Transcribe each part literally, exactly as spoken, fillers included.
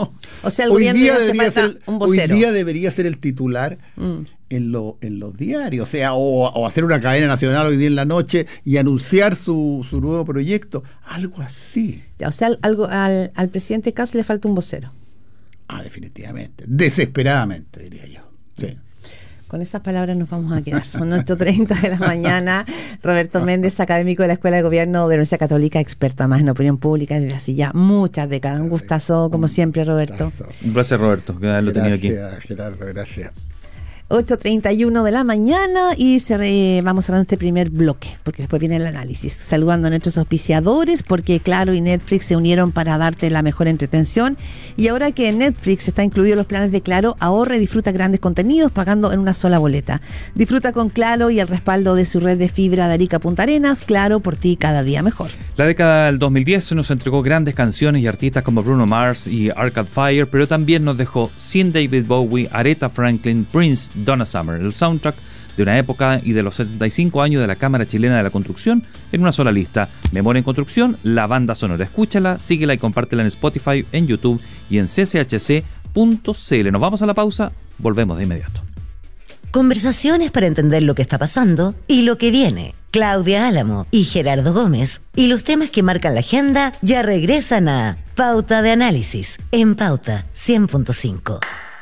O sea, el hoy gobierno día hace debería falta ser, un vocero. Hoy día debería ser el titular mm. en, lo, en los diarios, o sea, o, o hacer una cadena nacional hoy día en la noche y anunciar su, su nuevo proyecto, algo así. O sea, algo, al, al presidente Kast le falta un vocero. Ah, definitivamente, desesperadamente, diría yo. Sí. Con esas palabras nos vamos a quedar. Son ocho treinta de la mañana. Roberto Méndez, académico de la Escuela de Gobierno de la Universidad Católica, experto además en opinión pública desde hace ya muchas décadas. Un gustazo, como siempre, Roberto. Un placer, Roberto, que lo tenía aquí. Gracias, Gerardo, gracias. ocho treinta y uno de la mañana y se, eh, vamos cerrando este primer bloque porque después viene el análisis, saludando a nuestros auspiciadores porque Claro y Netflix se unieron para darte la mejor entretención y ahora que en Netflix está incluido los planes de Claro, ahorra y disfruta grandes contenidos pagando en una sola boleta. Disfruta con Claro y el respaldo de su red de fibra de Arica a Punta Arenas. Claro, por ti cada día mejor. La década del dos mil diez nos entregó grandes canciones y artistas como Bruno Mars y Arcade Fire, pero también nos dejó sin David Bowie, Aretha Franklin, Prince, Donna Summer, el soundtrack de una época y de los setenta y cinco años de la Cámara Chilena de la Construcción en una sola lista. Memoria en Construcción, la banda sonora. Escúchala, síguela y compártela en Spotify, en YouTube y en c c h c punto c l. Nos vamos a la pausa, volvemos de inmediato. Conversaciones para entender lo que está pasando y lo que viene. Claudia Álamo y Gerardo Gómez y los temas que marcan la agenda ya regresan a Pauta de Análisis en Pauta cien punto cinco.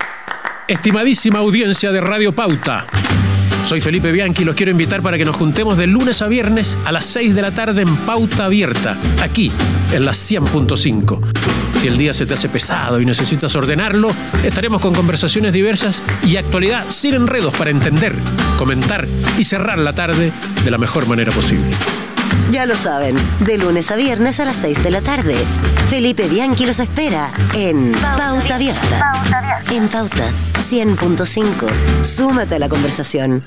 Estimadísima audiencia de Radio Pauta, soy Felipe Bianchi y los quiero invitar para que nos juntemos de lunes a viernes a las seis de la tarde en Pauta Abierta, aquí en la cien punto cinco. Si el día se te hace pesado y necesitas ordenarlo, estaremos con conversaciones diversas y actualidad sin enredos para entender, comentar y cerrar la tarde de la mejor manera posible. Ya lo saben, de lunes a viernes a las seis de la tarde. Felipe Bianchi los espera en Pauta Abierta. En Pauta cien punto cinco. Súmate a la conversación.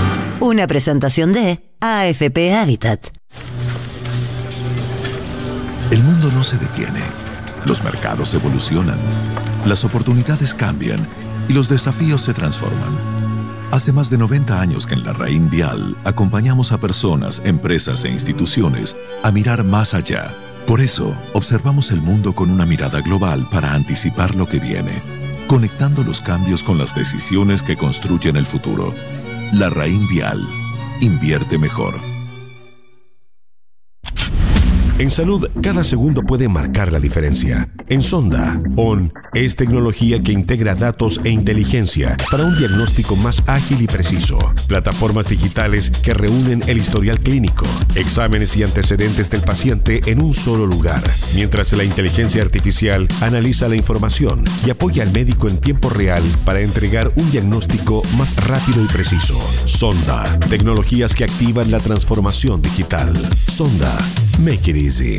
Una presentación de A F P Habitat. El mundo no se detiene. Los mercados evolucionan. Las oportunidades cambian y los desafíos se transforman. Hace más de noventa años que en la Raín Vial acompañamos a personas, empresas e instituciones a mirar más allá. Por eso, observamos el mundo con una mirada global para anticipar lo que viene, conectando los cambios con las decisiones que construyen el futuro. La Raín Vial. Invierte mejor. En salud, cada segundo puede marcar la diferencia. En Sonda, O N es tecnología que integra datos e inteligencia para un diagnóstico más ágil y preciso. Plataformas digitales que reúnen el historial clínico, exámenes y antecedentes del paciente en un solo lugar, mientras la inteligencia artificial analiza la información y apoya al médico en tiempo real para entregar un diagnóstico más rápido y preciso. Sonda, tecnologías que activan la transformación digital. Sonda, make it easy.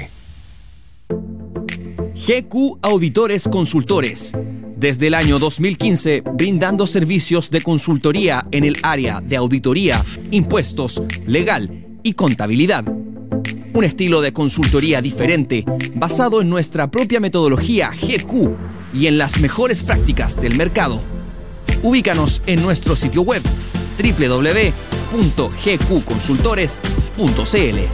G Q Auditores Consultores. Desde el año dos mil quince, brindando servicios de consultoría en el área de auditoría, impuestos, legal y contabilidad. Un estilo de consultoría diferente, basado en nuestra propia metodología G Q y en las mejores prácticas del mercado. Ubícanos en nuestro sitio web doble u doble u doble u punto g q consultores punto c l.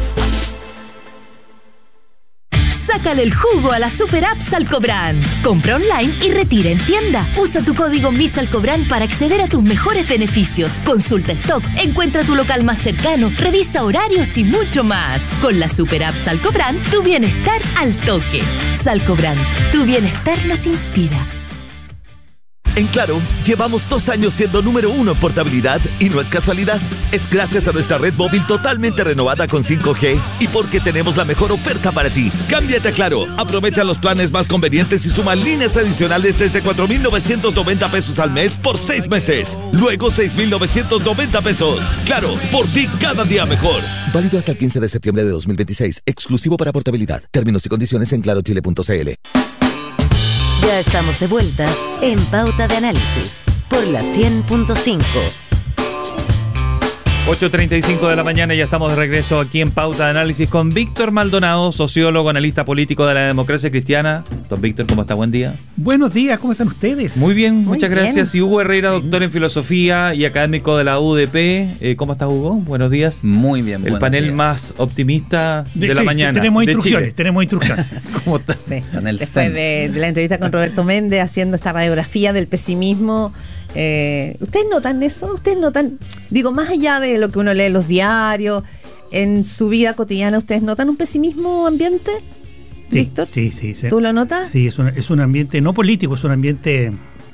Sácale el jugo a la super app Salcobrand. Compra online y retira en tienda. Usa tu código MISALCOBRAND para acceder a tus mejores beneficios. Consulta stock, encuentra tu local más cercano, revisa horarios y mucho más. Con la super app Salcobrand, tu bienestar al toque. Salcobrand, tu bienestar nos inspira. En Claro, llevamos dos años siendo número uno en portabilidad y no es casualidad. Es gracias a nuestra red móvil totalmente renovada con cinco G y porque tenemos la mejor oferta para ti. Cámbiate a Claro, aprovecha los planes más convenientes y suma líneas adicionales desde cuatro mil novecientos noventa pesos al mes por seis meses. Luego seis mil novecientos noventa pesos. Claro, por ti cada día mejor. Válido hasta el quince de septiembre de dos mil veintiséis. Exclusivo para portabilidad. Términos y condiciones en claro chile punto c l. Ya estamos de vuelta en Pauta de Análisis por la cien punto cinco. ocho treinta y cinco de la mañana, ya estamos de regreso aquí en Pauta de Análisis con Víctor Maldonado, sociólogo, analista político de la democracia cristiana. Don Víctor, ¿cómo está? Buen día. Buenos días, ¿cómo están ustedes? Muy bien, Muy muchas bien. gracias. Y Hugo Herrera, doctor en filosofía y académico de la U D P. Eh, ¿Cómo estás, Hugo? Buenos días. Muy bien. El panel días. más optimista de, De- la sí, mañana. Tenemos de instrucciones, Chile. tenemos instrucciones. ¿Cómo estás? Sí. En el Después zen. de, de la entrevista con Roberto Méndez haciendo esta radiografía del pesimismo, eh, ¿ustedes notan eso? ¿Ustedes notan, digo, más allá de lo que uno lee en los diarios, en su vida cotidiana, ¿ustedes notan un pesimismo ambiente? Sí, Víctor, sí, sí, sí. ¿tú lo notas? Sí, es un, es un ambiente no político, es un ambiente eh,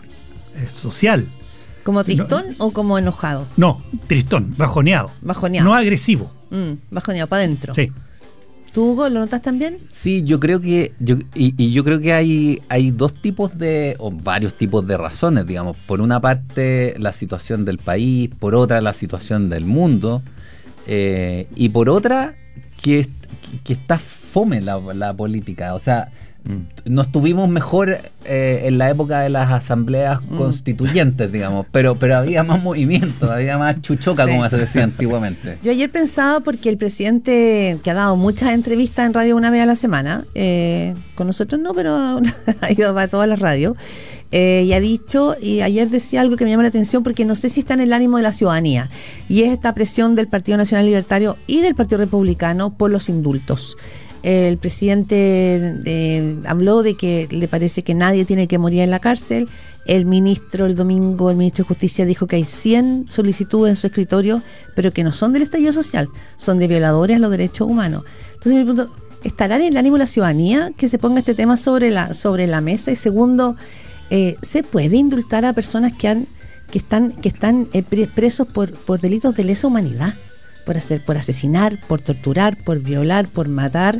social. ¿Como tristón o como enojado? No, tristón, bajoneado. Bajoneado. No agresivo. Mm, bajoneado, para adentro. Sí. ¿Tú, Hugo, lo notas también? Sí, yo creo que yo, y, y yo creo que hay, hay dos tipos de, o varios tipos de razones, digamos. Por una parte, la situación del país, por otra, la situación del mundo, eh, y por otra, que, que está fome la, la política. O sea, mm. nos tuvimos mejor eh, en la época de las asambleas Mm. constituyentes, digamos, pero, pero había más movimiento, había más chuchoca, Sí. como se decía antiguamente. Yo ayer pensaba, porque el presidente, que ha dado muchas entrevistas en radio una vez a la semana, eh, con nosotros no, pero ha ido a todas las radios, eh, y ha dicho, y ayer decía algo que me llama la atención, porque no sé si está en el ánimo de la ciudadanía, y es esta presión del Partido Nacional Libertario y del Partido Republicano por los indultos. El presidente eh, habló de que le parece que nadie tiene que morir en la cárcel. El ministro, el domingo, el ministro de Justicia dijo que hay cien solicitudes en su escritorio, pero que no son del estallido social, son de violadores a los derechos humanos. Entonces, mi punto, ¿estará en el ánimo de la ciudadanía que se ponga este tema sobre la, sobre la mesa? Y segundo, eh, ¿se puede indultar a personas que han que están, que están eh, presos por, por delitos de lesa humanidad? Por hacer, por asesinar, por torturar, por violar, por matar.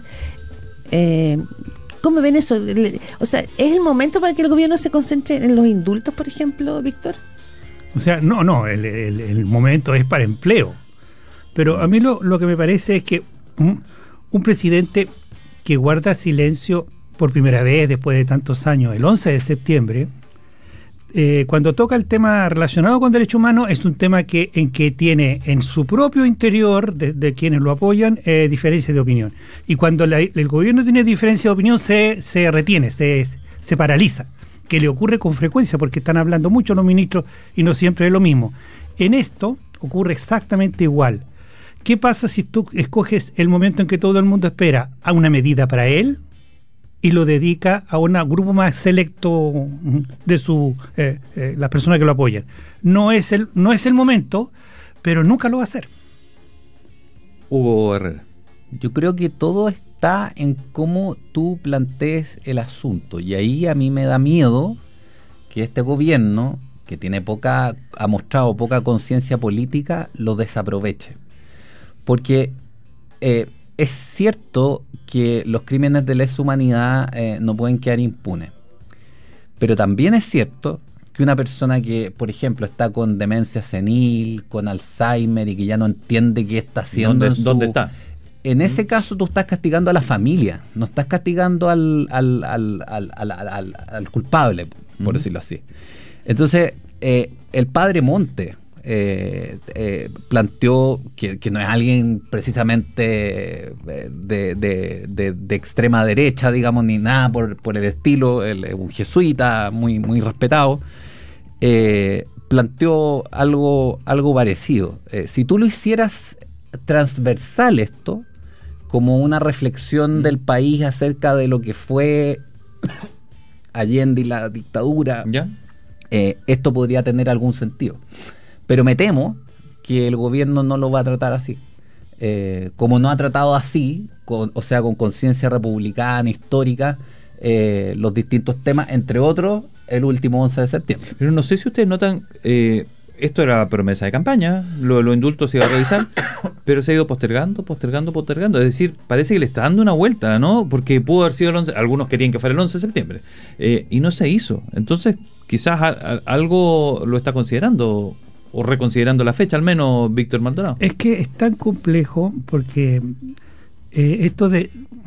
Eh, ¿Cómo ven eso? O sea, ¿es el momento para que el gobierno se concentre en los indultos, por ejemplo, Víctor? O sea, no, no, el, el, el momento es para empleo. Pero a mí lo, lo que me parece es que un, un presidente que guarda silencio por primera vez después de tantos años, el once de septiembre, Eh, cuando toca el tema relacionado con derechos humanos, es un tema que en que tiene en su propio interior, de, de quienes lo apoyan, eh, diferencia de opinión. Y cuando la, el gobierno tiene diferencia de opinión, se, se retiene, se, se paraliza, que le ocurre con frecuencia, porque están hablando mucho los ministros y no siempre es lo mismo. En esto ocurre exactamente igual. ¿Qué pasa si tú escoges el momento en que todo el mundo espera a una medida para él y lo dedica a un grupo más selecto de su eh, eh, las personas que lo apoyan? No es el no es el momento, pero nunca lo va a hacer. Hugo Herrera. Yo creo que todo está en cómo tú plantees el asunto, y ahí a mí me da miedo que este gobierno, que tiene poca, ha mostrado poca conciencia política, lo desaproveche. Porque eh, es cierto que los crímenes de lesa humanidad eh, no pueden quedar impunes. Pero también es cierto que una persona que, por ejemplo, está con demencia senil, con Alzheimer y que ya no entiende qué está haciendo. ¿Dónde, en su, ¿dónde está? En ese caso tú estás castigando a la familia, no estás castigando al, al, al, al, al, al, al, al culpable, por Uh-huh. decirlo así. Entonces, eh, el padre Monte Eh, eh, planteó que, que no es alguien precisamente de, de, de, de extrema derecha, digamos, ni nada por, por el estilo, el, un jesuita muy, muy respetado, eh, planteó algo, algo parecido. Eh, si tú lo hicieras transversal esto, como una reflexión del país acerca de lo que fue Allende y la dictadura, ¿ya? Eh, esto podría tener algún sentido. Pero me temo que el gobierno no lo va a tratar así. Eh, como no ha tratado así, con, o sea, con conciencia republicana, histórica, eh, los distintos temas, entre otros, el último once de septiembre. Pero no sé si ustedes notan, eh, esto era promesa de campaña, lo, los indultos se iba a revisar, pero se ha ido postergando, postergando, postergando. Es decir, parece que le está dando una vuelta, ¿no? Porque pudo haber sido el once, algunos querían que fuera el once de septiembre, eh, y no se hizo. Entonces, quizás a, a, algo lo está considerando, o reconsiderando la fecha, al menos, Víctor Maldonado. Es que es tan complejo porque eh, esto de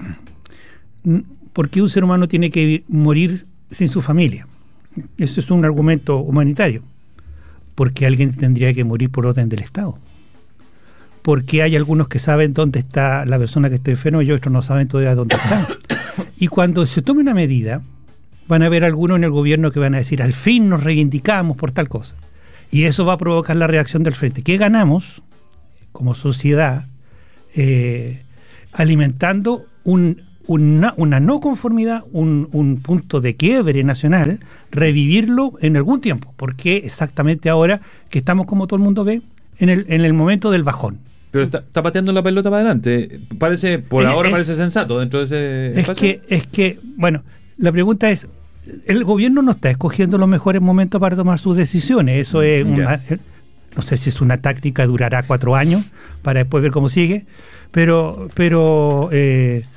¿por qué un ser humano tiene que morir sin su familia? Eso es un argumento humanitario. Porque alguien tendría que morir por orden del Estado. porque hay algunos que saben dónde está la persona que está enferma y otros no saben todavía dónde está. Y cuando se tome una medida, van a haber algunos en el gobierno que van a decir, al fin nos reivindicamos por tal cosa. Y eso va a provocar la reacción del frente. ¿Qué ganamos como sociedad eh, alimentando un, una, una no conformidad, un, un punto de quiebre nacional, revivirlo en algún tiempo? Porque exactamente ahora que estamos, como todo el mundo ve, en el, en el momento del bajón. Pero está, está pateando la pelota para adelante. Parece, por Es- ahora es- parece sensato dentro de ese Es espacio. que, es que, bueno, la pregunta es, el gobierno no está escogiendo los mejores momentos para tomar sus decisiones. Eso es Ya. una, no sé si es una táctica, durará cuatro años para después ver cómo sigue, pero, pero eh,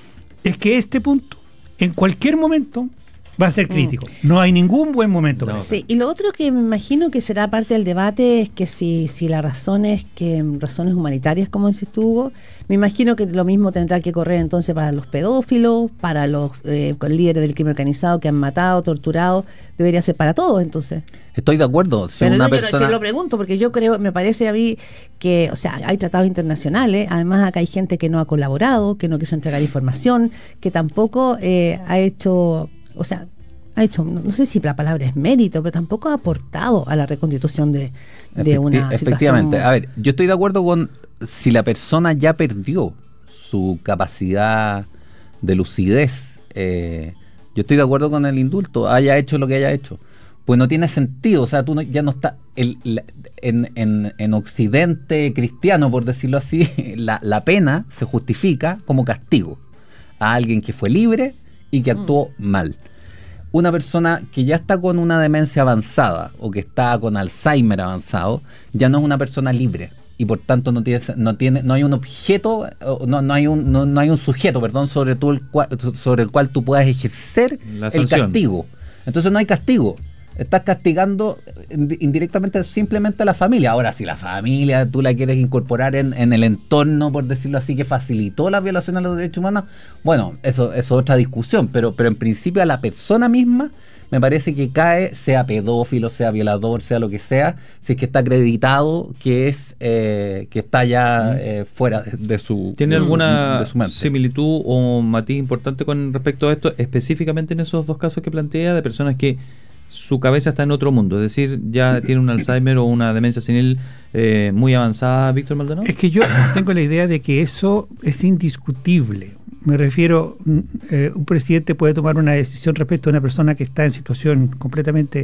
es que este punto, en cualquier momento, va a ser crítico. No hay ningún buen momento para eso. Sí, y lo otro que me imagino que será parte del debate es que si, si la razón es que razones humanitarias, como dices tú, Hugo, me imagino que lo mismo tendrá que correr entonces para los pedófilos, para los eh, líderes del crimen organizado que han matado, torturado, debería ser para todos entonces. Estoy de acuerdo. Si Pero una no, yo persona... no- yo lo pregunto porque yo creo, me parece a mí que, o sea, hay tratados internacionales, además acá hay gente que no ha colaborado, que no quiso entregar información, que tampoco eh, ha hecho, o sea, ha hecho, no, no sé si la palabra es mérito, pero tampoco ha aportado a la reconstitución de, de Efecti- una Efectivamente. situación. A ver, yo estoy de acuerdo con si la persona ya perdió su capacidad de lucidez. Eh, yo estoy de acuerdo con el indulto, haya hecho lo que haya hecho. Pues no tiene sentido, o sea, tú no- ya no estás... el- la- en, en, en Occidente cristiano, por decirlo así, la, la pena se justifica como castigo a alguien que fue libre y que actuó mal. Una persona que ya está con una demencia avanzada o que está con Alzheimer avanzado, ya no es una persona libre y por tanto no tiene, no tiene, no hay un objeto, o no, no hay un, no, no hay un sujeto, perdón, sobre tú el cual, sobre el cual tú puedas ejercer La el sanción. castigo. Entonces no hay castigo. Estás castigando ind- indirectamente simplemente a la familia. Ahora, si la familia tú la quieres incorporar en, en el entorno, por decirlo así, que facilitó la violación a los derechos humanos, bueno, eso, eso es otra discusión, pero, pero en principio a la persona misma me parece que cae, sea pedófilo, sea violador, sea lo que sea, si es que está acreditado que es eh, que está ya eh, fuera de, de su ¿Tiene de su- alguna de su mente. similitud o matiz importante con respecto a esto, específicamente en esos dos casos que plantea, de personas que su cabeza está en otro mundo, es decir, ya tiene un Alzheimer o una demencia senil eh, muy avanzada, Víctor Maldonado? Es que yo tengo la idea de que eso es indiscutible. Me refiero, mm, eh, un presidente puede tomar una decisión respecto a una persona que está en situación completamente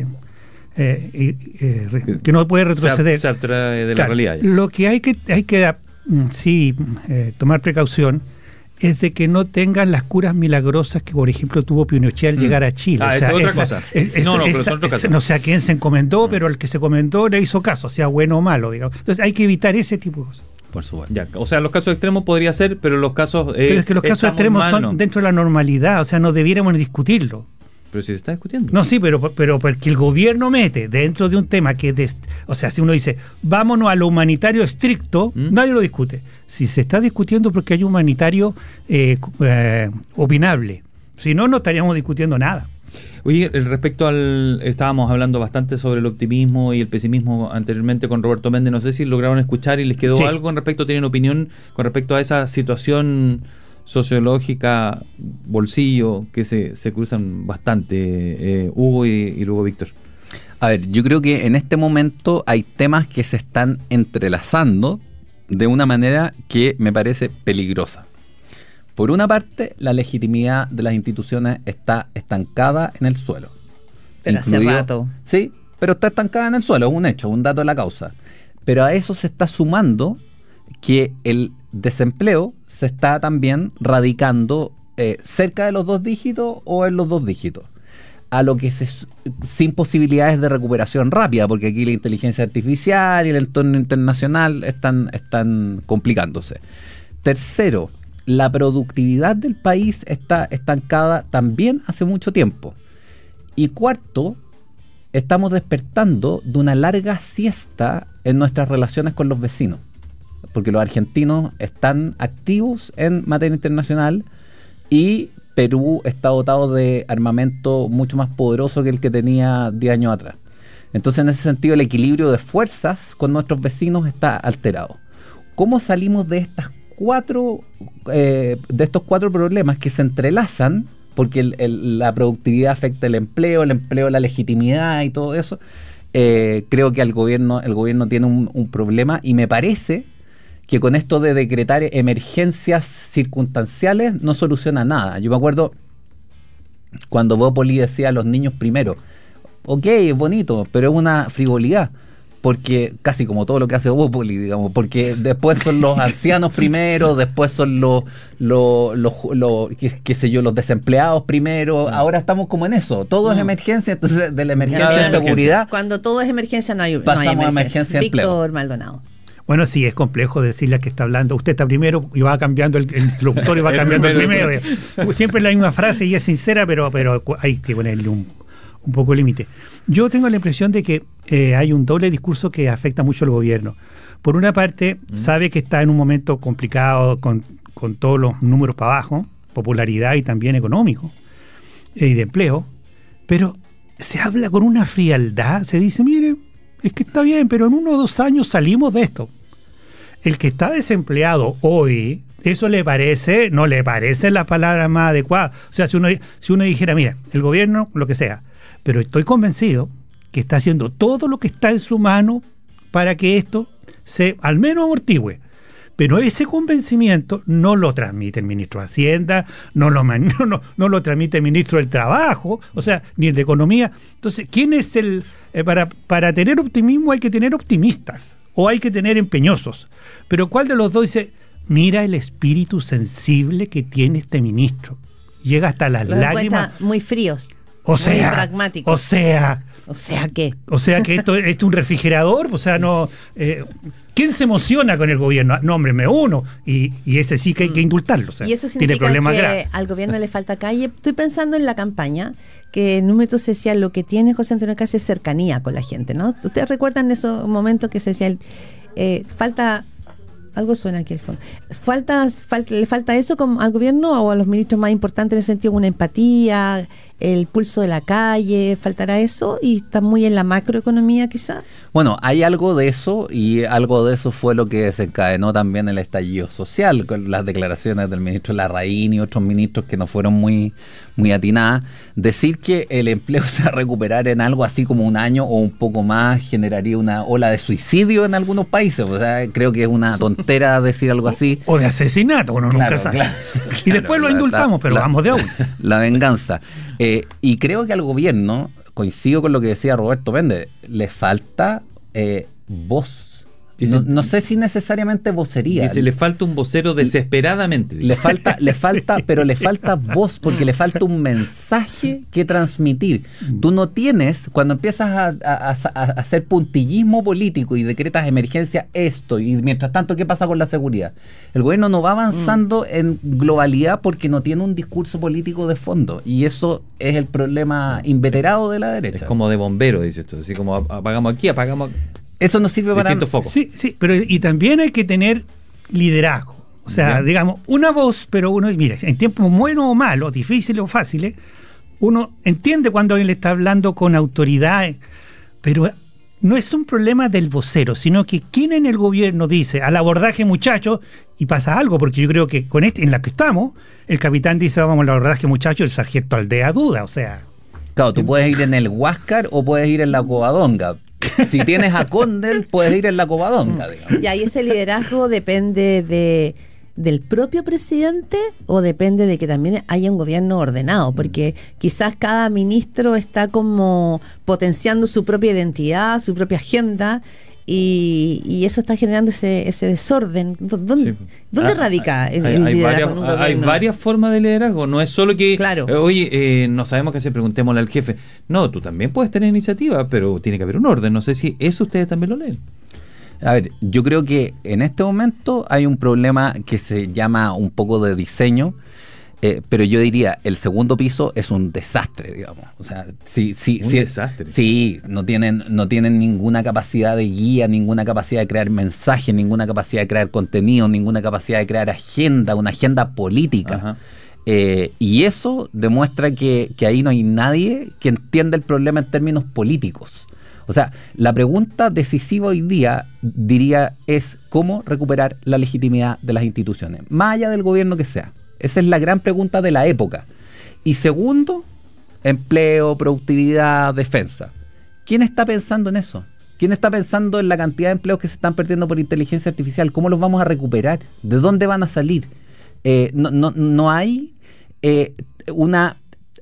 eh, eh, eh, re- que no puede retroceder. Se, se abstrae de la Claro, realidad. ya. Lo que hay que hay que mm, sí eh, tomar precaución es de que no tengan las curas milagrosas que, por ejemplo, tuvo Pinochet al Mm. llegar a Chile. Ah, esa es otra cosa. es- No, no, pero esa- es otro esa- caso. no sé a quién se encomendó, pero el que se encomendó le hizo caso, sea bueno o malo, digamos. Entonces hay que evitar ese tipo de cosas. Por supuesto. Ya, o sea, los casos extremos podría ser, pero los casos... eh, Pero es que los casos estamos extremos mal, son ¿no? dentro de la normalidad, o sea, no debiéramos discutirlo. Pero si se está discutiendo. No, sí, pero, pero porque el gobierno mete dentro de un tema que, des- o sea, si uno dice, vámonos a lo humanitario estricto, ¿Mm? nadie lo discute. Si se está discutiendo porque hay humanitario eh, cu- eh, opinable, si no, no estaríamos discutiendo nada. Oye, el- respecto al... Estábamos hablando bastante sobre el optimismo y el pesimismo anteriormente con Roberto Méndez. No sé si lograron escuchar y les quedó Sí. algo con respecto, tienen opinión con respecto a esa situación sociológica, bolsillo, que se, se cruzan bastante, eh, Hugo y, y luego Víctor. A ver, yo creo que en este momento hay temas que se están entrelazando de una manera que me parece peligrosa. Por una parte, la legitimidad de las instituciones está estancada en el suelo. Pero hace rato. Sí, pero está estancada en el suelo, es un hecho, un dato de la causa. Pero a eso se está sumando que el desempleo se está también radicando eh, cerca de los dos dígitos o en los dos dígitos. A lo que se, sin posibilidades de recuperación rápida, porque aquí la inteligencia artificial y el entorno internacional están, están complicándose. Tercero, la productividad del país está estancada también hace mucho tiempo. Y cuarto, estamos despertando de una larga siesta en nuestras relaciones con los vecinos, porque los argentinos están activos en materia internacional y Perú está dotado de armamento mucho más poderoso que el que tenía diez años atrás. Entonces, en ese sentido, el equilibrio de fuerzas con nuestros vecinos está alterado. ¿cómo salimos de estas cuatro, eh, de estos cuatro problemas que se entrelazan? Porque el, el, la productividad afecta el empleo, el empleo la legitimidad y todo eso. Eh, creo que el gobierno, el gobierno tiene un, un problema, y me parece que con esto de decretar emergencias circunstanciales no soluciona nada. Yo me acuerdo cuando Bópoli decía a los niños primero, ok, es bonito, pero es una frivolidad. Porque casi como todo lo que hace Bópoli, digamos, porque después son los ancianos primero, después son los, los, los, los qué, qué sé yo, los desempleados primero. Ahora estamos como en eso, todo es emergencia, entonces de la emergencia de seguridad. Cuando todo es emergencia no hay, pasamos no hay emergencia. a emergencia de empleo. Víctor Maldonado. Bueno, sí, es complejo decirle a que está hablando. Usted está primero y va cambiando el, el instructor y va cambiando el primero. Siempre la misma frase y es sincera, pero, pero hay que ponerle un, un poco de límite. Yo tengo la impresión de que eh, hay un doble discurso que afecta mucho al gobierno. Por una parte, mm. sabe que está en un momento complicado con, con todos los números para abajo, popularidad y también económico eh, y de empleo, pero se habla con una frialdad, se dice, mire, es que está bien, pero en uno o dos años salimos de esto. El que está desempleado hoy, ¿eso le parece? No le parece la palabra más adecuada. O sea, si uno, si uno dijera, mira, el gobierno, lo que sea, pero estoy convencido que está haciendo todo lo que está en su mano para que esto se, al menos, amortigüe. Pero ese convencimiento no lo transmite el ministro de Hacienda, no lo, no, no, no lo transmite el ministro del Trabajo, o sea, ni el de Economía. Entonces, ¿quién es el...? Eh, para, para tener optimismo hay que tener optimistas o hay que tener empeñosos. Pero ¿cuál de los dos dice, mira el espíritu sensible que tiene este ministro? Llega hasta las Los lágrimas. Muy fríos. O sea, muy pragmáticos. O sea... O sea, ¿qué? O sea, que esto, esto es un refrigerador, o sea, no... Eh, ¿quién se emociona con el gobierno? Nómbreme uno, y, y ese sí que hay que indultarlo, o sea, y eso tiene significa problemas que graves. al gobierno le falta calle. Estoy pensando en la campaña, que en un momento se decía, lo que tiene José Antonio Caz es cercanía con la gente, ¿no? ¿Ustedes recuerdan esos momentos que se decía, eh, falta... Algo suena aquí al fondo. ¿Falta, falta, ¿Le falta eso como al gobierno o a los ministros más importantes en el sentido de una empatía, el pulso de la calle? ¿Faltará eso? ¿Y está muy en la macroeconomía quizá? Bueno, hay algo de eso, y algo de eso fue lo que desencadenó también el estallido social, con las declaraciones del ministro Larraín y otros ministros que no fueron muy, muy atinadas. Decir que el empleo se va a recuperar en algo así como un año o un poco más generaría una ola de suicidio en algunos países. O sea, creo que es una tontera decir algo así. O de asesinato, uno claro, nunca sabe. Claro, y después claro, lo indultamos, la, pero la, vamos de a uno. La venganza. Eh, y creo que al gobierno, coincido con lo que decía Roberto Méndez, le falta eh, voz. No, no sé si necesariamente vocería. Dice, le falta un vocero desesperadamente. Le falta, le falta, pero le falta voz, porque le falta un mensaje que transmitir. Tú no tienes, cuando empiezas a, a, a, a hacer puntillismo político y decretas emergencia esto, y mientras tanto, ¿qué pasa con la seguridad? El gobierno no va avanzando mm. en globalidad porque no tiene un discurso político de fondo, y eso es el problema inveterado de la derecha. Es como de bombero, dice esto, así como apagamos aquí, apagamos aquí. Eso no sirve para... Distintos focos. Sí, sí, pero y también hay que tener liderazgo. O sea, Bien. digamos, una voz, pero uno, mire, en tiempos buenos o malos, difíciles o fáciles, uno entiende cuando alguien le está hablando con autoridad, pero no es un problema del vocero, sino que quien en el gobierno dice al abordaje, muchachos, y pasa algo, porque yo creo que con este, en la que estamos, el capitán dice, vamos al abordaje, muchachos, el sargento Aldea duda, o sea... Claro, tú puedes ir en el Huáscar o puedes ir en la Covadonga. Si tienes a Condel, puedes ir en la Covadonga, digamos. Y ahí ese liderazgo depende de del propio presidente o depende de que también haya un gobierno ordenado, porque quizás cada ministro está como potenciando su propia identidad, su propia agenda, y, y eso está generando ese, ese desorden. ¿Dónde, sí. ¿dónde ah, radica el, hay, el hay liderazgo varias, en un gobierno? Hay varias formas de liderazgo, no es solo que, claro. eh, oye, eh, no sabemos qué hacer, preguntémosle al jefe. No, tú también puedes tener iniciativa, pero tiene que haber un orden. No sé si eso ustedes también lo leen. A ver, yo creo que en este momento hay un problema que se llama un poco de diseño, eh, pero yo diría, el segundo piso es un desastre, digamos. O sea, sí, sí, un sí, desastre. Sí, no tienen, no tienen ninguna capacidad de guía, ninguna capacidad de crear mensajes, ninguna capacidad de crear contenido, ninguna capacidad de crear agenda, una agenda política. Eh, y eso demuestra que, que ahí no hay nadie que entienda el problema en términos políticos. O sea, la pregunta decisiva hoy día, diría, es cómo recuperar la legitimidad de las instituciones, más allá del gobierno que sea. Esa es la gran pregunta de la época. Y segundo, empleo, productividad, defensa. ¿Quién está pensando en eso? ¿Quién está pensando en la cantidad de empleos que se están perdiendo por inteligencia artificial? ¿Cómo los vamos a recuperar? ¿De dónde van a salir? Eh, no, no, no hay eh, una,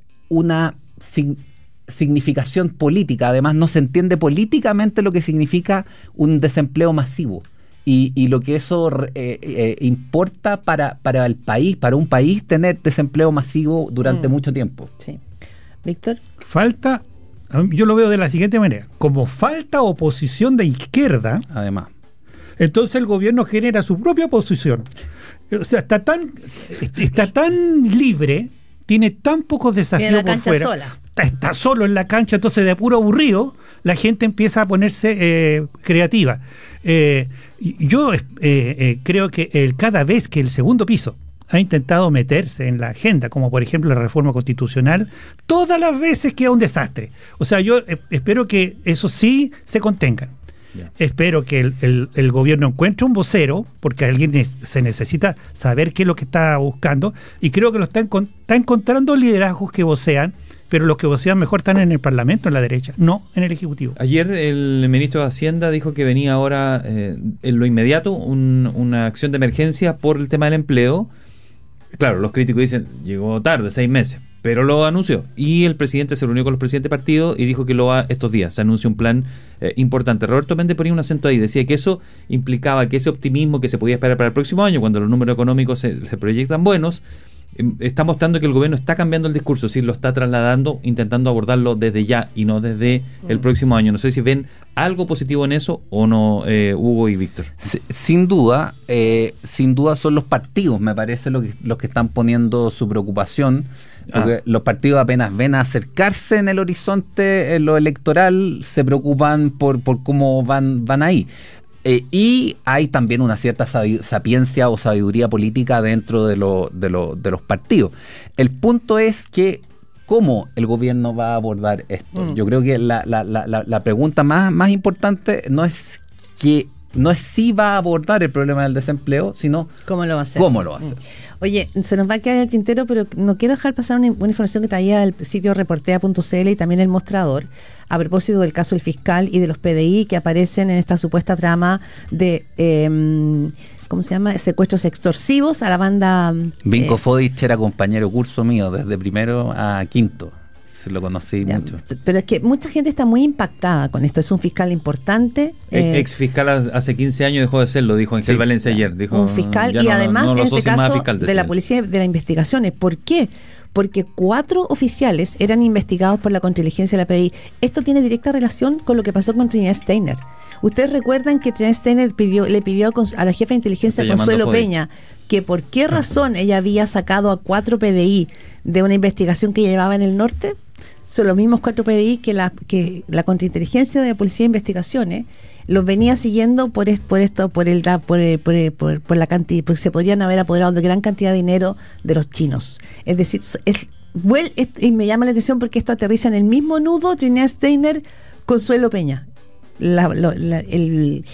una sin, significación política. Además, no se entiende políticamente lo que significa un desempleo masivo. Y, y lo que eso eh, eh, importa para, para el país, para un país, tener desempleo masivo durante mm. mucho tiempo. Sí. Víctor. Falta, yo lo veo de la siguiente manera, como falta oposición de izquierda, además, entonces el gobierno genera su propia oposición. O sea, está tan, está tan libre, tiene tan pocos desafíos tiene la por cancha fuera. sola. Está, está solo en la cancha, entonces de puro aburrido, la gente empieza a ponerse eh, creativa. Eh, yo eh, eh, creo que el, cada vez que el segundo piso ha intentado meterse en la agenda, como por ejemplo la reforma constitucional, todas las veces queda un desastre. O sea, yo eh, espero que eso sí se contengan. Yeah. Espero que el, el, el gobierno encuentre un vocero, porque alguien ne- se necesita saber qué es lo que está buscando, y creo que lo está, encont- está encontrando liderazgos que vocean, pero los que vocean mejor están en el Parlamento, en la derecha, no en el Ejecutivo. Ayer el ministro de Hacienda dijo que venía ahora eh, en lo inmediato un, una acción de emergencia por el tema del empleo. Claro, los críticos dicen, llegó tarde, seis meses, pero lo anunció. Y el presidente se reunió con los presidentes de partido y dijo que lo va estos días. Se anuncia un plan eh, importante. Roberto Méndez ponía un acento ahí, decía que eso implicaba que ese optimismo que se podía esperar para el próximo año, cuando los números económicos se, se proyectan buenos, está mostrando que el gobierno está cambiando el discurso, sí, lo está trasladando, intentando abordarlo desde ya y no desde mm. el próximo año. No sé si ven algo positivo en eso o no, eh, Hugo y Víctor. S- sin duda, eh, sin duda son los partidos, me parece, lo que, los que están poniendo su preocupación, porque ah. los partidos apenas ven a acercarse en el horizonte, en lo electoral, se preocupan por, por cómo van, van ahí. Eh, y hay también una cierta sabi- sapiencia o sabiduría política dentro de, lo, de, lo, de los partidos. El punto es que ¿cómo el gobierno va a abordar esto? Mm. Yo creo que la, la, la, la pregunta más, más importante no es que no es si va a abordar el problema del desempleo, sino cómo lo va a hacer. ¿Cómo lo va a hacer? Oye, se nos va a quedar el tintero, pero no quiero dejar pasar una, una información que traía el sitio reportea punto c l y también el Mostrador, a propósito del caso del fiscal y de los P D I que aparecen en esta supuesta trama de, eh, ¿cómo se llama?, secuestros extorsivos a la banda... Vinko eh, Fodich era compañero curso mío desde primero a quinto. Lo conocí ya, mucho. Pero es que mucha gente está muy impactada con esto. Es un fiscal importante. Eh, ex fiscal hace quince años dejó de serlo, dijo Ángel sí, Valencia ya. ayer. Dijo, un fiscal y no, además no, no en este caso fiscal, de la policía de las investigaciones. ¿Por qué? Porque cuatro oficiales eran investigados por la contrainteligencia de la P D I. Esto tiene directa relación con lo que pasó con Trinidad Steiner. Ustedes recuerdan que Trinidad Steiner pidió, le pidió a la jefa de inteligencia Consuelo Peña que por qué razón ella había sacado a cuatro P D I de una investigación que llevaba en el norte. Son los mismos cuatro P D I que la que la contrainteligencia de la Policía de Investigaciones los venía siguiendo por esto, por esto, por el por el, por, el, por, por la cantidad, porque se podrían haber apoderado de gran cantidad de dinero de los chinos. Es decir, es, well, es, y me llama la atención porque esto aterriza en el mismo nudo Trinidad Steiner, Consuelo Peña. La, lo, la, el,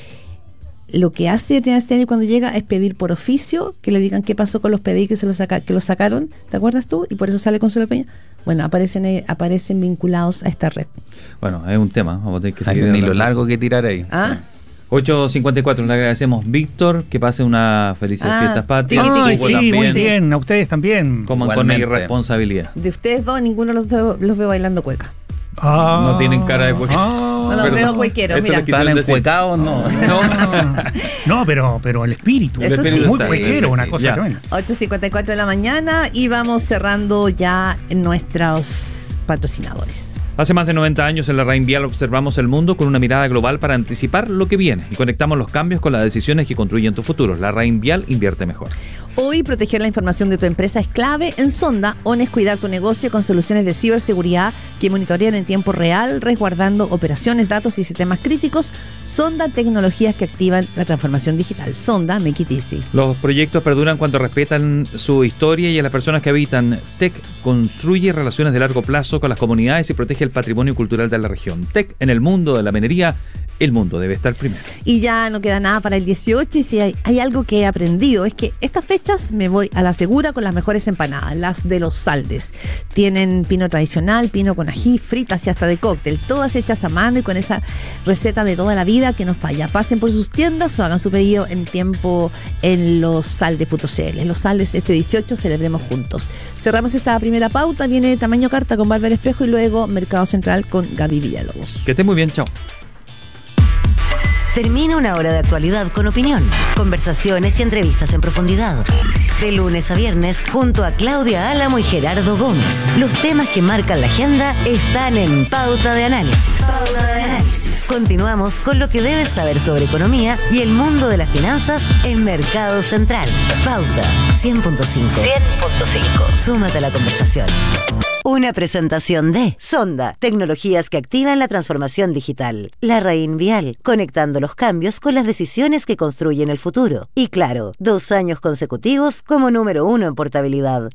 lo que hace Trinidad Steiner cuando llega es pedir por oficio que le digan qué pasó con los P D I que se los saca, que los sacaron, ¿te acuerdas tú? Y por eso sale Consuelo Peña. Bueno, aparecen aparecen vinculados a esta red. Bueno, es un tema. Vamos a tener que Hay un hilo largo que tirar ahí. Ah. ocho cincuenta y cuatro, le agradecemos, Víctor, que pase una feliz ah, fiestas patrias. Sí, sí, sí, muy bien, a ustedes también. Coman con irresponsabilidad. De ustedes dos, ninguno los, veo, los veo bailando cueca. Ah, no tienen cara de cueca. Ah, no los veo cuequeros, mira. ¿Están encuecados? No. No, no, pero, pero el espíritu. Eso el espíritu sí. Muy cuequero, una cosa tremenda. ocho cincuenta y cuatro de la mañana y vamos cerrando ya nuestros patrocinadores. Hace más de noventa años en la Rain Vial observamos el mundo con una mirada global para anticipar lo que viene y conectamos los cambios con las decisiones que construyen tu futuro. La Rain Vial invierte mejor. Hoy proteger la información de tu empresa es clave. En Sonda, ON es cuidar tu negocio con soluciones de ciberseguridad que monitorean en tiempo real, resguardando operaciones comunicaciones, datos y sistemas críticos. Sonda, tecnologías que activan la transformación digital. Sonda, make it easy. Los proyectos perduran cuando respetan su historia y a las personas que habitan. T E C construye relaciones de largo plazo con las comunidades y protege el patrimonio cultural de la región. T E C en el mundo de la minería, el mundo debe estar primero. Y ya no queda nada para el dieciocho, y si hay, hay algo que he aprendido es que estas fechas me voy a la segura con las mejores empanadas, las de los Saldes. Tienen pino tradicional, pino con ají, fritas y hasta de cóctel, todas hechas a mano y con esa receta de toda la vida que no falla. Pasen por sus tiendas o hagan su pedido en tiempo en losaldes punto c l. Los Saldes este dieciocho, celebremos juntos. Cerramos esta primera pauta, viene Tamaño Carta con Bárbara Espejo y luego Mercado Central con Gaby Villalobos. Que esté muy bien, chao. Termina una hora de actualidad con opinión, conversaciones y entrevistas en profundidad. De lunes a viernes, junto a Claudia Álamo y Gerardo Gómez. Los temas que marcan la agenda están en Pauta de Análisis. Pauta de Análisis. Continuamos con lo que debes saber sobre economía y el mundo de las finanzas en Mercado Central. Pauta cien punto cinco. cien punto cinco. Súmate a la conversación. Una presentación de Sonda, tecnologías que activan la transformación digital. La Raín Vial, conectando los cambios con las decisiones que construyen el futuro. Y claro, dos años consecutivos como número uno en portabilidad.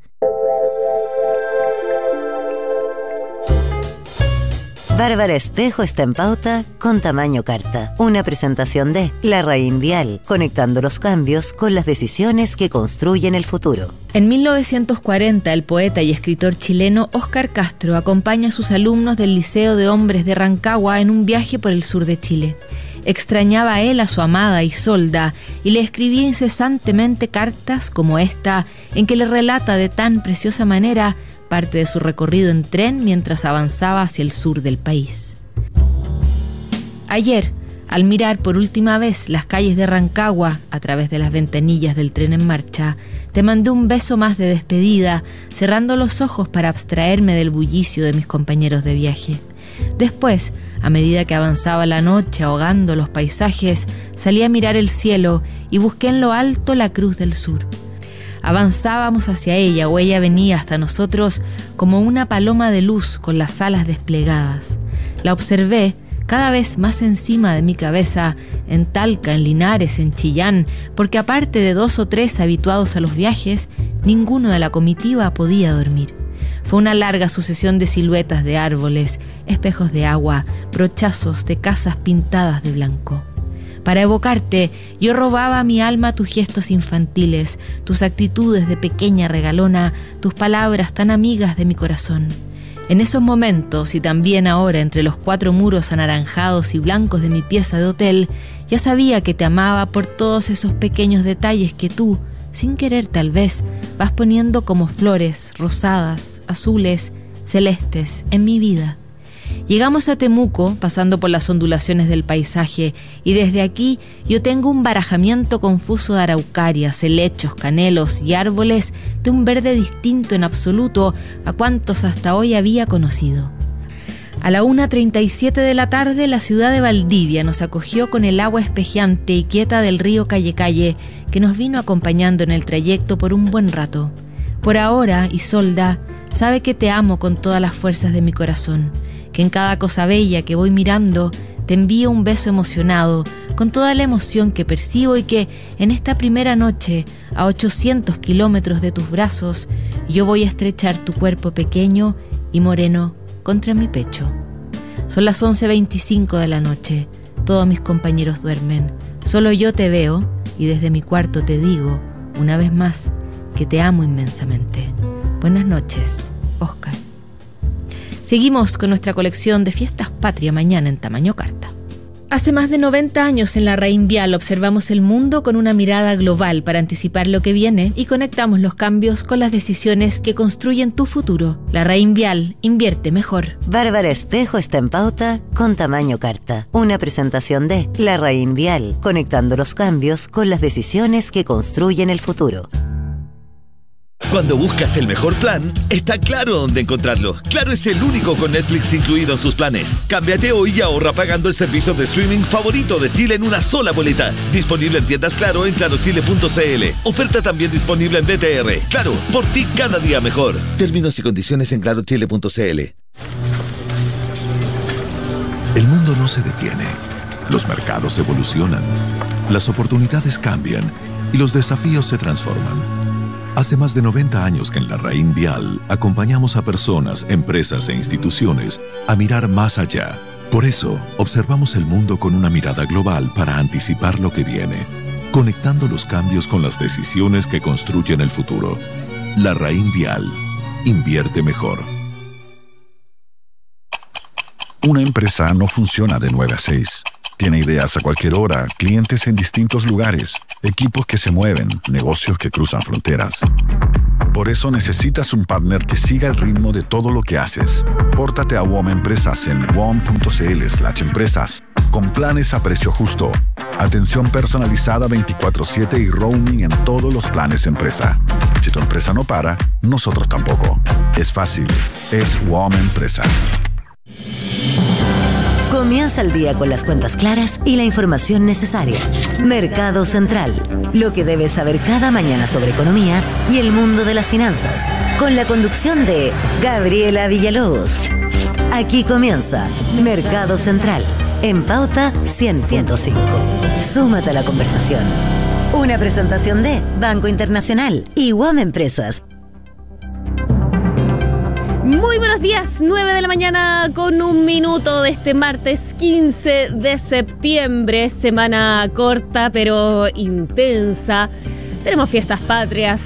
Bárbara Espejo está en Pauta con Tamaño Carta. Una presentación de La Raín Vial, conectando los cambios con las decisiones que construyen el futuro. En mil novecientos cuarenta, el poeta y escritor chileno Óscar Castro acompaña a sus alumnos del Liceo de Hombres de Rancagua en un viaje por el sur de Chile. Extrañaba a él a su amada Isolda y le escribía incesantemente cartas como esta, en que le relata de tan preciosa manera parte de su recorrido en tren mientras avanzaba hacia el sur del país. Ayer, al mirar por última vez las calles de Rancagua a través de las ventanillas del tren en marcha, te mandé un beso más de despedida, cerrando los ojos para abstraerme del bullicio de mis compañeros de viaje. Después, a medida que avanzaba la noche ahogando los paisajes, salí a mirar el cielo y busqué en lo alto la Cruz del Sur. Avanzábamos hacia ella o ella venía hasta nosotros como una paloma de luz con las alas desplegadas. La observé cada vez más encima de mi cabeza, en Talca, en Linares, en Chillán, porque aparte de dos o tres habituados a los viajes, ninguno de la comitiva podía dormir. Fue una larga sucesión de siluetas de árboles, espejos de agua, brochazos de casas pintadas de blanco. Para evocarte, yo robaba a mi alma tus gestos infantiles, tus actitudes de pequeña regalona, tus palabras tan amigas de mi corazón. En esos momentos, y también ahora entre los cuatro muros anaranjados y blancos de mi pieza de hotel, ya sabía que te amaba por todos esos pequeños detalles que tú, sin querer tal vez, vas poniendo como flores rosadas, azules, celestes en mi vida. Llegamos a Temuco, pasando por las ondulaciones del paisaje, y desde aquí yo tengo un barajamiento confuso de araucarias, helechos, canelos y árboles de un verde distinto en absoluto a cuantos hasta hoy había conocido. A la una treinta y siete de la tarde, la ciudad de Valdivia nos acogió con el agua espejeante y quieta del río Calle Calle, que nos vino acompañando en el trayecto por un buen rato. Por ahora, Isolda, sabe que te amo con todas las fuerzas de mi corazón, que en cada cosa bella que voy mirando te envío un beso emocionado, con toda la emoción que percibo, y que en esta primera noche, a ochocientos kilómetros de tus brazos, yo voy a estrechar tu cuerpo pequeño y moreno contra mi pecho. Son las once veinticinco de la noche, todos mis compañeros duermen, solo yo te veo y desde mi cuarto te digo, una vez más, que te amo inmensamente. Buenas noches, Óscar. Seguimos con nuestra colección de Fiestas Patria mañana en Tamaño Carta. Hace más de noventa años en la Raín Vial observamos el mundo con una mirada global para anticipar lo que viene y conectamos los cambios con las decisiones que construyen tu futuro. La Raín Vial, invierte mejor. Bárbara Espejo está en Pauta con Tamaño Carta. Una presentación de La Raín Vial, conectando los cambios con las decisiones que construyen el futuro. Cuando buscas el mejor plan, está claro dónde encontrarlo. Claro es el único con Netflix incluido en sus planes. Cámbiate hoy y ahorra pagando el servicio de streaming favorito de Chile en una sola boleta. Disponible en tiendas Claro en claro chile punto c l. Oferta también disponible en B T R. Claro, por ti cada día mejor. Términos y condiciones en claro chile punto c l. El mundo mundo no se detiene. Los mercados evolucionan. Las oportunidades cambian y los desafíos se transforman. Hace más de noventa años que en la Raín Vial acompañamos a personas, empresas e instituciones a mirar más allá. Por eso, observamos el mundo con una mirada global para anticipar lo que viene, conectando los cambios con las decisiones que construyen el futuro. La Raín Vial. Invierte mejor. Una empresa no funciona de nueve a seis. Tiene ideas a cualquier hora, clientes en distintos lugares, equipos que se mueven, negocios que cruzan fronteras. Por eso necesitas un partner que siga el ritmo de todo lo que haces. Pórtate a W O M Empresas en wom.cl slash empresas, con planes a precio justo, atención personalizada veinticuatro siete y roaming en todos los planes empresa. Si tu empresa no para, nosotros tampoco. Es fácil, es W O M Empresas. Comienza el día con las cuentas claras y la información necesaria. Mercado Central, lo que debes saber cada mañana sobre economía y el mundo de las finanzas, con la conducción de Gabriela Villalobos. Aquí comienza Mercado Central, en Pauta cien punto cinco. Súmate a la conversación. Una presentación de Banco Internacional y W O M Empresas. Muy buenos días, nueve de la mañana con un minuto de este martes quince de septiembre, semana corta pero intensa. Tenemos fiestas patrias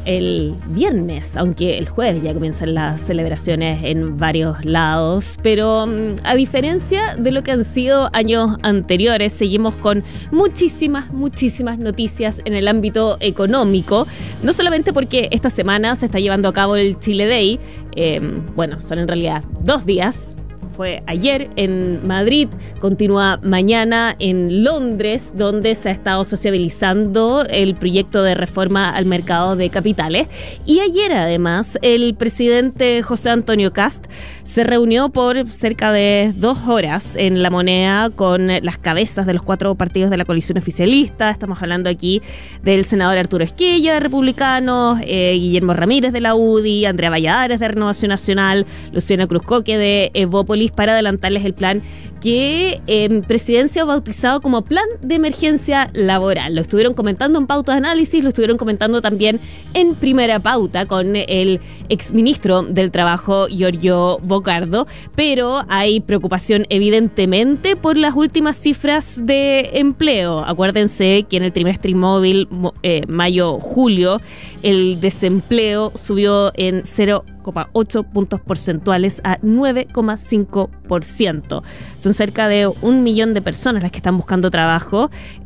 el viernes, aunque el jueves ya comienzan las celebraciones en varios lados, pero a diferencia de lo que han sido años anteriores, seguimos con muchísimas, muchísimas noticias en el ámbito económico, no solamente porque esta semana se está llevando a cabo el Chile Day, eh, bueno, son en realidad dos días. Fue ayer en Madrid, continúa mañana en Londres, donde se ha estado sociabilizando el proyecto de reforma al mercado de capitales. Y ayer, además, el presidente José Antonio Kast se reunió por cerca de dos horas en La Moneda con las cabezas de los cuatro partidos de la coalición oficialista. Estamos hablando aquí del senador Arturo Esquella, de Republicanos, eh, Guillermo Ramírez, de la U D I, Andrea Valladares, de Renovación Nacional, Luciano Cruzcoque, de Evópolis, para adelantarles el plan que eh, Presidencia ha bautizado como Plan de Emergencia Laboral. Lo estuvieron comentando en Pauta de Análisis, lo estuvieron comentando también en Primera Pauta con el exministro del Trabajo, Giorgio Bocardo, pero hay preocupación evidentemente por las últimas cifras de empleo. Acuérdense que en el trimestre móvil eh, mayo-julio el desempleo subió en cero coma ocho puntos porcentuales a nueve coma cinco por ciento. Son cerca de un millón de personas las que están buscando trabajo,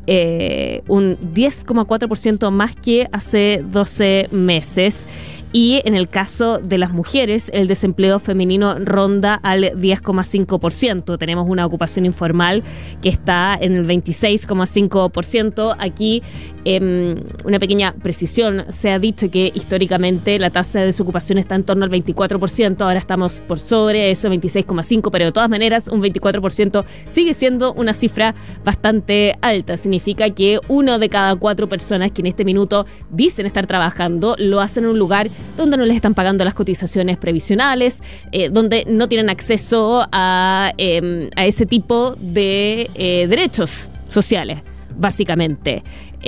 eh, un diez coma cuatro por ciento más que hace doce meses. Y en el caso de las mujeres, el desempleo femenino ronda al diez coma cinco por ciento. Tenemos una ocupación informal que está en el veintiséis coma cinco por ciento. Aquí, eh, una pequeña precisión. Se ha dicho que históricamente la tasa de desocupación está en torno al veinticuatro por ciento. Ahora estamos por sobre eso, veintiséis coma cinco por ciento. Pero de todas maneras, un veinticuatro por ciento sigue siendo una cifra bastante alta. Significa que uno de cada cuatro personas que en este minuto dicen estar trabajando lo hacen en un lugar donde no les están pagando las cotizaciones previsionales, eh, donde no tienen acceso a, eh, a ese tipo de eh, derechos sociales, básicamente.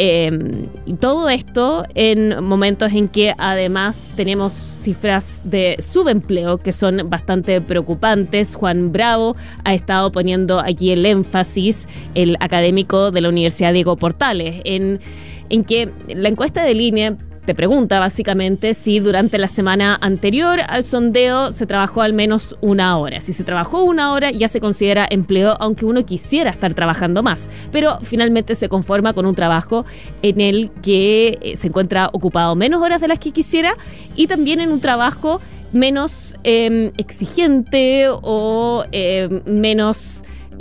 Eh, y todo esto en momentos en que además tenemos cifras de subempleo que son bastante preocupantes. Juan Bravo ha estado poniendo aquí el énfasis, el académico de la Universidad Diego Portales, en, en que la encuesta de línea te pregunta básicamente si durante la semana anterior al sondeo se trabajó al menos una hora. Si se trabajó una hora ya se considera empleo, aunque uno quisiera estar trabajando más. Pero finalmente se conforma con un trabajo en el que se encuentra ocupado menos horas de las que quisiera y también en un trabajo menos eh, exigente o eh, menos...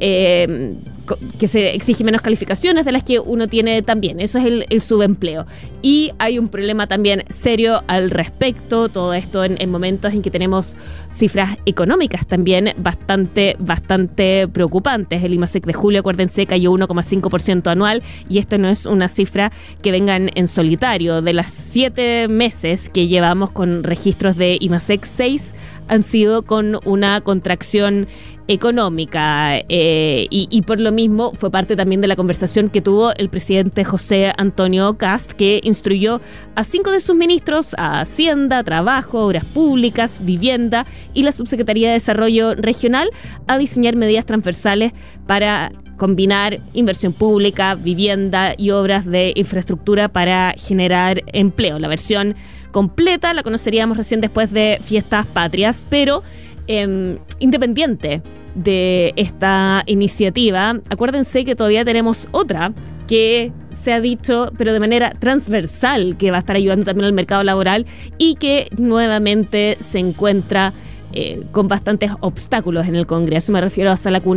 Eh, que se exige menos calificaciones de las que uno tiene también. Eso es el, el subempleo. Y hay un problema también serio al respecto. Todo esto en, en momentos en que tenemos cifras económicas también bastante, bastante preocupantes. El IMASEC de julio, acuérdense, cayó uno coma cinco por ciento anual y esto no es una cifra que venga en, en solitario. De las siete meses que llevamos con registros de IMASEC, seis han sido con una contracción económica eh, y, y por lo mismo fue parte también de la conversación que tuvo el presidente José Antonio Kast, que instruyó a cinco de sus ministros, a Hacienda, Trabajo, Obras Públicas, Vivienda y la Subsecretaría de Desarrollo Regional a diseñar medidas transversales para combinar inversión pública, vivienda y obras de infraestructura para generar empleo. La versión completa la conoceríamos recién después de Fiestas Patrias, pero eh, independiente de esta iniciativa, acuérdense que todavía tenemos otra que se ha dicho, pero de manera transversal, que va a estar ayudando también al mercado laboral y que nuevamente se encuentra eh, con bastantes obstáculos en el Congreso. Me refiero a Sala Cuna